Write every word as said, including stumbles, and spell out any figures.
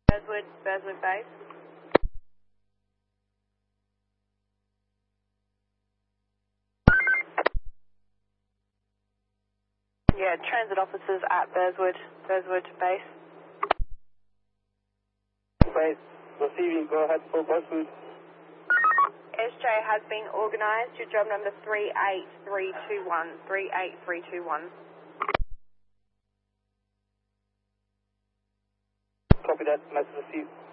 Burswood, Burswood Base. Yeah, transit officers at Burswood, Burswood Base. Base, receiving, go ahead for Burswood. S J has been organised to job number three eight three two one, three eight three two one. Copy that, message received.